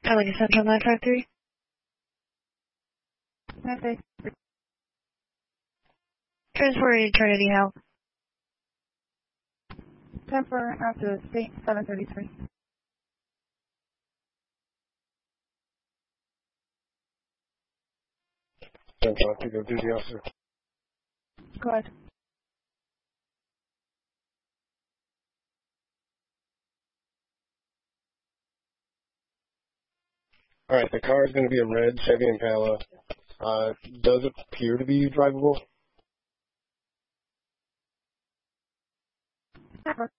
Allegheny Central 953. Okay. Transporting Trinity Health. 10 for after state 733. Central, I think of duty officer. Go ahead. Alright, the car is going to be a red Chevy Impala. Does appear to be drivable. Never.